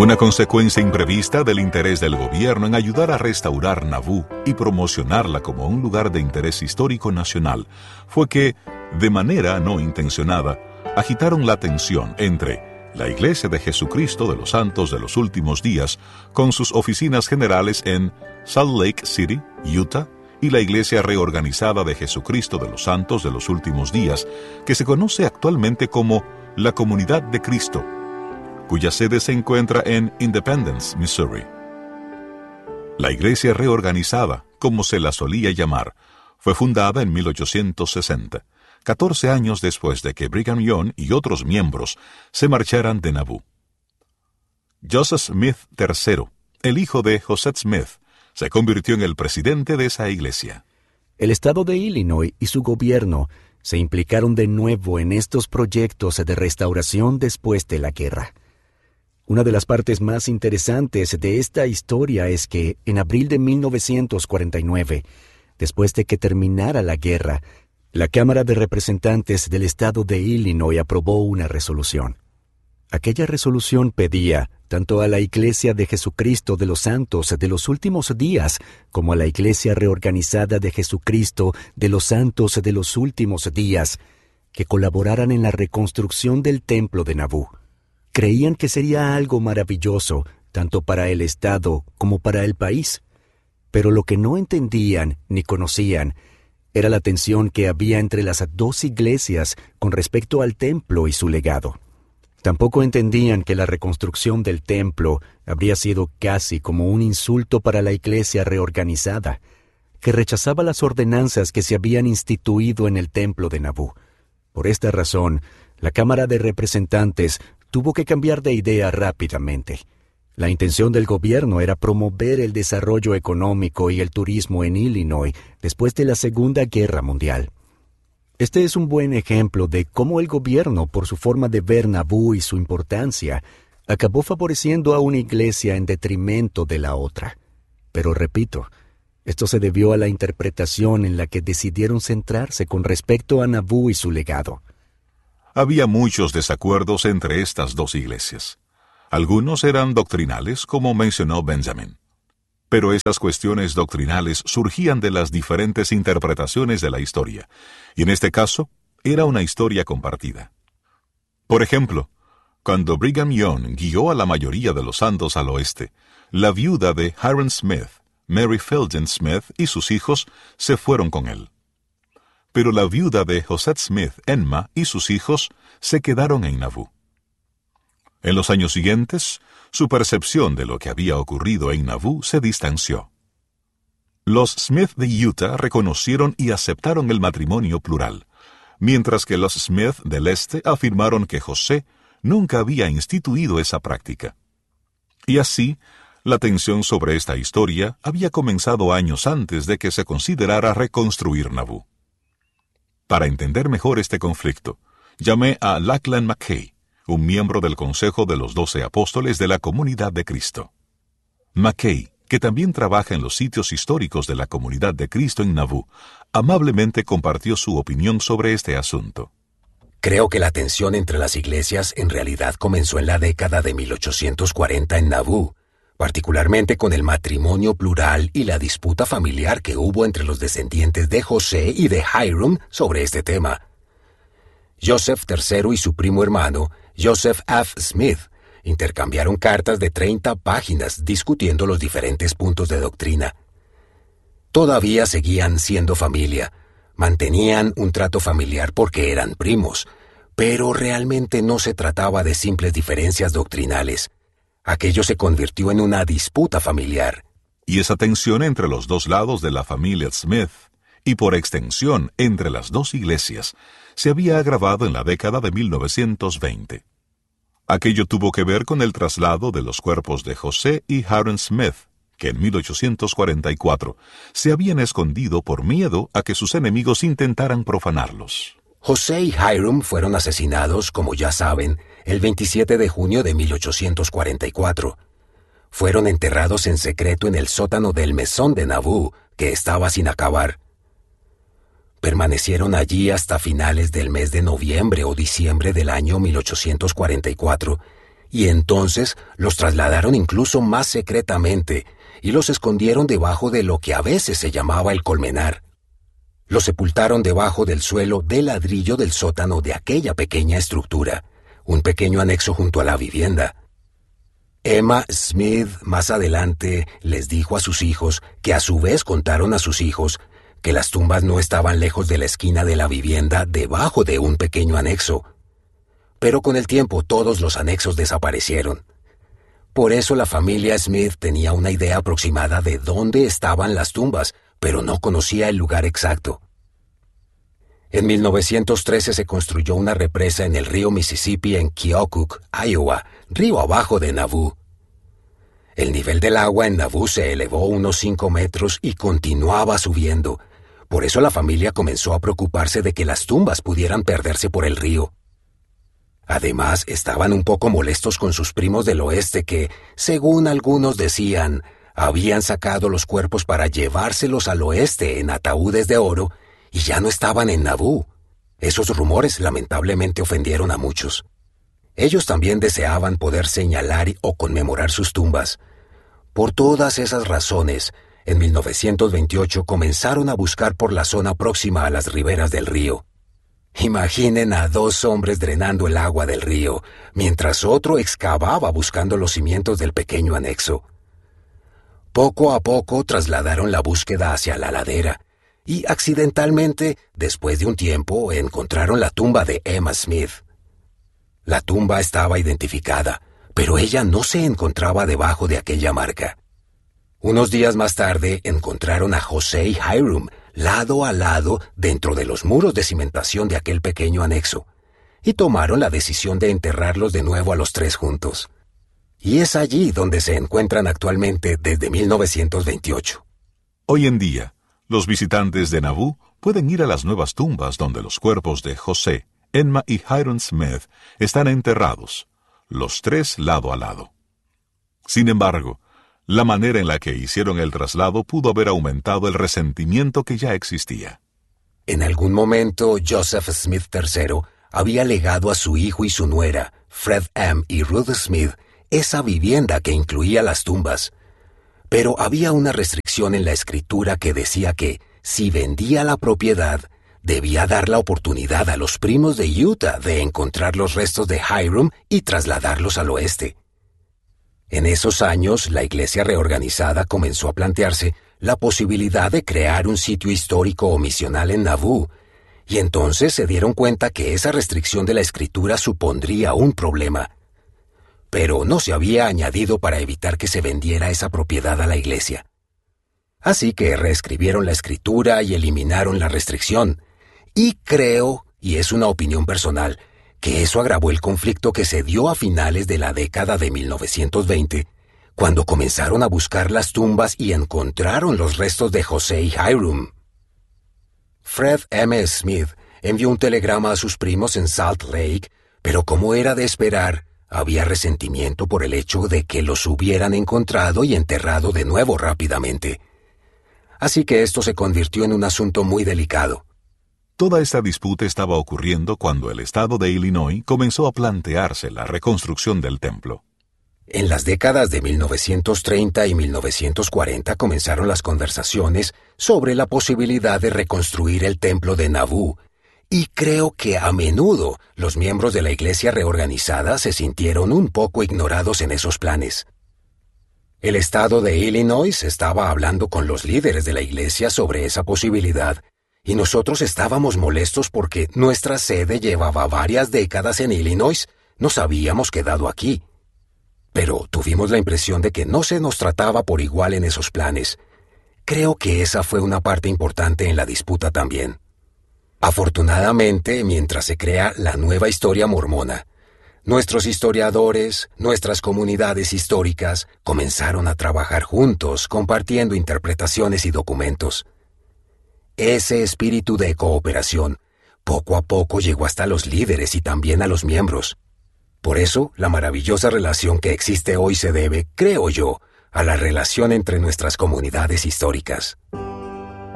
Una consecuencia imprevista del interés del gobierno en ayudar a restaurar Nauvoo y promocionarla como un lugar de interés histórico nacional fue que, de manera no intencionada, agitaron la tensión entre la Iglesia de Jesucristo de los Santos de los Últimos Días, con sus oficinas generales en Salt Lake City, Utah, y la Iglesia Reorganizada de Jesucristo de los Santos de los Últimos Días, que se conoce actualmente como la Comunidad de Cristo, cuya sede se encuentra en Independence, Missouri. La Iglesia Reorganizada, como se la solía llamar, fue fundada en 1860, 14 años después de que Brigham Young y otros miembros se marcharan de Nauvoo. Joseph Smith III, el hijo de Joseph Smith, se convirtió en el presidente de esa iglesia. El estado de Illinois y su gobierno se implicaron de nuevo en estos proyectos de restauración después de la guerra. Una de las partes más interesantes de esta historia es que, en abril de 1949, después de que terminara la guerra, la Cámara de Representantes del estado de Illinois aprobó una resolución. Aquella resolución pedía, tanto a la Iglesia de Jesucristo de los Santos de los Últimos Días como a la Iglesia Reorganizada de Jesucristo de los Santos de los Últimos Días, que colaboraran en la reconstrucción del templo de Nauvoo. Creían que sería algo maravilloso, tanto para el Estado como para el país. Pero lo que no entendían ni conocían era la tensión que había entre las dos iglesias con respecto al templo y su legado. Tampoco entendían que la reconstrucción del templo habría sido casi como un insulto para la Iglesia Reorganizada, que rechazaba las ordenanzas que se habían instituido en el templo de Nauvoo. Por esta razón, la Cámara de Representantes tuvo que cambiar de idea rápidamente. La intención del gobierno era promover el desarrollo económico y el turismo en Illinois después de la Segunda Guerra Mundial. Este es un buen ejemplo de cómo el gobierno, por su forma de ver Nauvoo y su importancia, acabó favoreciendo a una iglesia en detrimento de la otra. Pero repito, esto se debió a la interpretación en la que decidieron centrarse con respecto a Nauvoo y su legado. Había muchos desacuerdos entre estas dos iglesias. Algunos eran doctrinales, como mencionó Benjamin. Pero estas cuestiones doctrinales surgían de las diferentes interpretaciones de la historia, y en este caso, era una historia compartida. Por ejemplo, cuando Brigham Young guió a la mayoría de los santos al oeste, la viuda de Hiram Smith, Mary Felden Smith, y sus hijos se fueron con él. Pero la viuda de Joseph Smith, Emma, y sus hijos se quedaron en Nauvoo. En los años siguientes, su percepción de lo que había ocurrido en Nauvoo se distanció. Los Smith de Utah reconocieron y aceptaron el matrimonio plural, mientras que los Smith del Este afirmaron que José nunca había instituido esa práctica. Y así, la tensión sobre esta historia había comenzado años antes de que se considerara reconstruir Nauvoo. Para entender mejor este conflicto, llamé a Lachlan Mackay, un miembro del Consejo de los 12 Apóstoles de la Comunidad de Cristo. Mackay, que también trabaja en los sitios históricos de la Comunidad de Cristo en Nauvoo, amablemente compartió su opinión sobre este asunto. Creo que la tensión entre las iglesias en realidad comenzó en la década de 1840 en Nauvoo, particularmente con el matrimonio plural y la disputa familiar que hubo entre los descendientes de José y de Hiram sobre este tema. Joseph III y su primo hermano, Joseph F. Smith, intercambiaron cartas de 30 páginas discutiendo los diferentes puntos de doctrina. Todavía seguían siendo familia, mantenían un trato familiar porque eran primos, pero realmente no se trataba de simples diferencias doctrinales. Aquello se convirtió en una disputa familiar. Y esa tensión entre los dos lados de la familia Smith, y por extensión entre las dos iglesias, se había agravado en la década de 1920. Aquello tuvo que ver con el traslado de los cuerpos de José y Hiram Smith, que en 1844 se habían escondido por miedo a que sus enemigos intentaran profanarlos. José y Hiram fueron asesinados, como ya saben, el 27 de junio de 1844. Fueron enterrados en secreto en el sótano del mesón de Nauvoo, que estaba sin acabar. Permanecieron allí hasta finales del mes de noviembre o diciembre del año 1844, y entonces los trasladaron incluso más secretamente y los escondieron debajo de lo que a veces se llamaba el colmenar. Los sepultaron debajo del suelo de ladrillo del sótano de aquella pequeña estructura, un pequeño anexo junto a la vivienda. Emma Smith más adelante les dijo a sus hijos, que a su vez contaron a sus hijos, que las tumbas no estaban lejos de la esquina de la vivienda debajo de un pequeño anexo. Pero con el tiempo todos los anexos desaparecieron. Por eso la familia Smith tenía una idea aproximada de dónde estaban las tumbas, pero no conocía el lugar exacto. En 1913 se construyó una represa en el río Mississippi en Keokuk, Iowa, río abajo de Nauvoo. El nivel del agua en Nauvoo se elevó unos 5 metros y continuaba subiendo. Por eso la familia comenzó a preocuparse de que las tumbas pudieran perderse por el río. Además, estaban un poco molestos con sus primos del oeste que, según algunos decían, habían sacado los cuerpos para llevárselos al oeste en ataúdes de oro y ya no estaban en Nauvoo. Esos rumores lamentablemente ofendieron a muchos. Ellos también deseaban poder señalar o conmemorar sus tumbas. Por todas esas razones, en 1928 comenzaron a buscar por la zona próxima a las riberas del río. Imaginen a 2 hombres drenando el agua del río, mientras otro excavaba buscando los cimientos del pequeño anexo. Poco a poco trasladaron la búsqueda hacia la ladera, y accidentalmente, después de un tiempo, encontraron la tumba de Emma Smith. La tumba estaba identificada, pero ella no se encontraba debajo de aquella marca. Unos días más tarde encontraron a José y Hiram lado a lado dentro de los muros de cimentación de aquel pequeño anexo, y tomaron la decisión de enterrarlos de nuevo a los 3 juntos. Y es allí donde se encuentran actualmente desde 1928. Hoy en día, los visitantes de Nauvoo pueden ir a las nuevas tumbas donde los cuerpos de José, Emma y Hiram Smith están enterrados, los 3 lado a lado. Sin embargo, la manera en la que hicieron el traslado pudo haber aumentado el resentimiento que ya existía. En algún momento, Joseph Smith III había legado a su hijo y su nuera, Fred M. y Ruth Smith, esa vivienda que incluía las tumbas. Pero había una restricción en la escritura que decía que, si vendía la propiedad, debía dar la oportunidad a los primos de Utah de encontrar los restos de Hiram y trasladarlos al oeste. En esos años, la iglesia reorganizada comenzó a plantearse la posibilidad de crear un sitio histórico o misional en Nauvoo, y entonces se dieron cuenta que esa restricción de la escritura supondría un problema. Pero no se había añadido para evitar que se vendiera esa propiedad a la iglesia. Así que reescribieron la escritura y eliminaron la restricción, y creo, y es una opinión personal, que eso agravó el conflicto que se dio a finales de la década de 1920, cuando comenzaron a buscar las tumbas y encontraron los restos de José y Hiram. Fred M. Smith envió un telegrama a sus primos en Salt Lake, pero como era de esperar, había resentimiento por el hecho de que los hubieran encontrado y enterrado de nuevo rápidamente. Así que esto se convirtió en un asunto muy delicado. Toda esta disputa estaba ocurriendo cuando el estado de Illinois comenzó a plantearse la reconstrucción del templo. En las décadas de 1930 y 1940 comenzaron las conversaciones sobre la posibilidad de reconstruir el templo de Nauvoo, y creo que a menudo los miembros de la iglesia reorganizada se sintieron un poco ignorados en esos planes. El estado de Illinois estaba hablando con los líderes de la iglesia sobre esa posibilidad, y nosotros estábamos molestos porque nuestra sede llevaba varias décadas en Illinois, nos habíamos quedado aquí. Pero tuvimos la impresión de que no se nos trataba por igual en esos planes. Creo que esa fue una parte importante en la disputa también. Afortunadamente, mientras se crea la nueva historia mormona, nuestros historiadores, nuestras comunidades históricas, comenzaron a trabajar juntos, compartiendo interpretaciones y documentos. Ese espíritu de cooperación, poco a poco llegó hasta los líderes y también a los miembros. Por eso, la maravillosa relación que existe hoy se debe, creo yo, a la relación entre nuestras comunidades históricas.